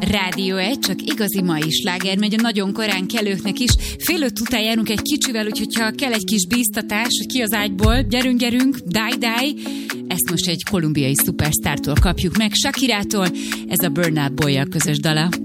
Rádió 1, csak igazi mai sláger megy a nagyon korán kelőknek is. 4:30 után járunk egy kicsivel, úgyhogy ha kell egy kis bíztatás, hogy ki az ágyból, gyerünk, die. Ezt most egy kolumbiai szupersztártól kapjuk meg, Shakirától, ez a Burna Boy-jal közös dala.